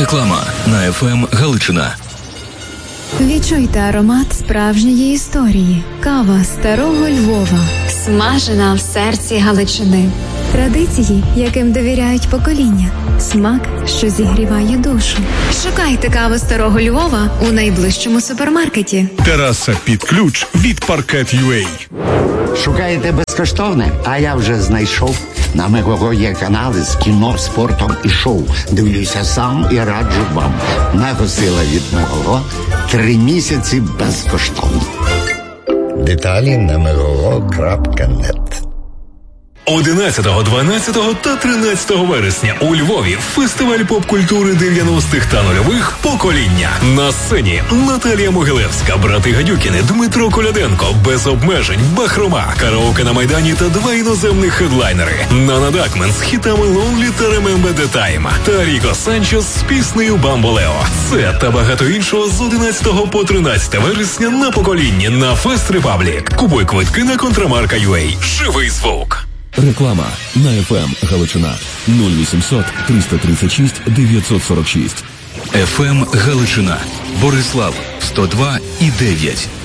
Реклама на ФМ Галичина. Відчуйте аромат справжньої історії. Кава старого Львова. Смажена в серці Галичини. Традиції, яким довіряють покоління. Смак, що зігріває душу. Шукайте каву старого Львова у найближчому супермаркеті. Тераса під ключ від Parket.ua. Шукаєте безкоштовне? А я вже знайшов. На Мегого є канали з кіно, спортом і шоу. Дивлюся сам і раджу вам. Мегосила від Мегого. 3 місяці безкоштовно. Деталі на megogo.net. 11, 12 та 13 вересня у Львові фестиваль поп-культури 90-х та нульових «Покоління». На сцені Наталія Могилевська, брати Гадюкіни, Дмитро Коляденко, Без обмежень, Бахрома, караоке на Майдані та 2 іноземних хедлайнери. Нана Дакмен з хітами «Lonely» та «Remember the Time» та Ріко Санчес з піснею «Бамболео». Це та багато іншого з 11 по 13 вересня на «Поколінні» на Фест Репаблік. Купуй квитки на Контрамарка.ua. Живий звук. Реклама на ФМ Галичина 0800 336 946. ФМ Галичина. Борислав 102,9.